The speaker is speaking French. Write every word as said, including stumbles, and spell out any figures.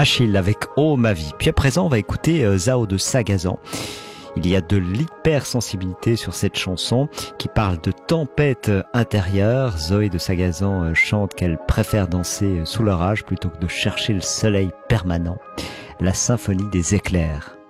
Achille avec Oh ma vie. Puis à présent, on va écouter euh, Zao de Sagazan. Il y a de l'hypersensibilité sur cette chanson qui parle de tempête intérieure. Zoé de Sagazan euh, chante qu'elle préfère danser sous l'orage plutôt que de chercher le soleil permanent. La symphonie des éclairs.